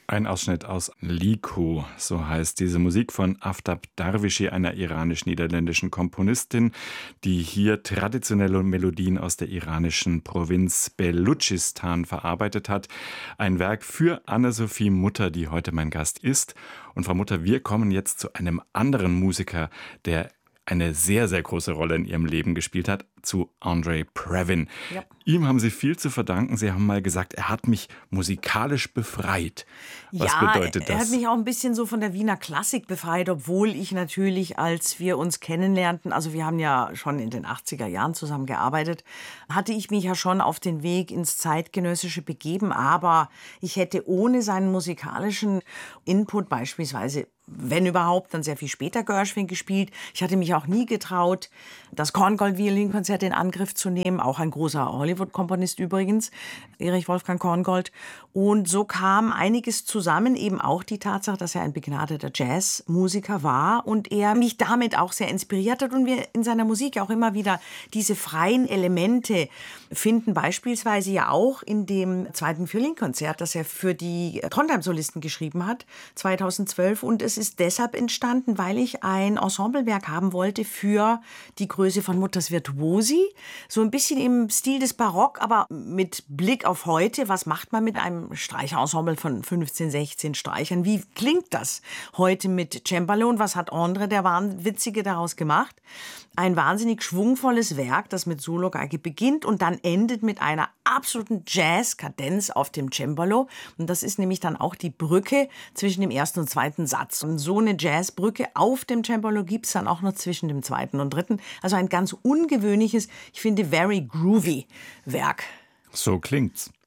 Ein Ausschnitt aus Liku, so heißt diese Musik von Aftab Darwishi, einer iranisch-niederländischen Komponistin, die hier traditionelle Melodien aus der iranischen Provinz Belutschistan verarbeitet hat. Ein Werk für Anne-Sophie Mutter, die heute mein Gast ist. Und Frau Mutter, wir kommen jetzt zu einem anderen Musiker, der eine sehr, sehr große Rolle in ihrem Leben gespielt hat, zu Andre Previn. Ja. Ihm haben Sie viel zu verdanken. Sie haben mal gesagt, er hat mich musikalisch befreit. Was bedeutet das? Er hat mich auch ein bisschen so von der Wiener Klassik befreit, obwohl ich natürlich, als wir uns kennenlernten, also wir haben ja schon in den 80er Jahren zusammen gearbeitet, hatte ich mich ja schon auf den Weg ins Zeitgenössische begeben, aber ich hätte ohne seinen musikalischen Input beispielsweise, wenn überhaupt, dann sehr viel später Gershwin gespielt. Ich hatte mich auch nie getraut, das Korngold-Violinkonzert in Angriff zu nehmen, auch ein großer Hollywood-Komponist übrigens, Erich Wolfgang Korngold. Und so kam einiges zusammen, eben auch die Tatsache, dass er ein begnadeter Jazzmusiker war und er mich damit auch sehr inspiriert hat und wir in seiner Musik auch immer wieder diese freien Elemente finden, beispielsweise ja auch in dem zweiten Violinkonzert, das er für die Trondheim-Solisten geschrieben hat, 2012. Und es ist deshalb entstanden, weil ich ein Ensemblewerk haben wollte für die Größe von Mutters Virtuosi. So ein bisschen im Stil des Barock, aber mit Blick auf heute. Was macht man mit einem Streicherensemble von 15, 16 Streichern? Wie klingt das heute mit Cembalo? Und was hat Andre, der Wahnwitzige, daraus gemacht? Ein wahnsinnig schwungvolles Werk, das mit Sologeige beginnt und dann endet mit einer absoluten Jazz-Kadenz auf dem Cembalo. Und das ist nämlich dann auch die Brücke zwischen dem ersten und zweiten Satz. Und so eine Jazzbrücke auf dem Cembalo gibt es dann auch noch zwischen dem zweiten und dritten. Also ein ganz ungewöhnliches, ich finde, very groovy Werk. So klingt's.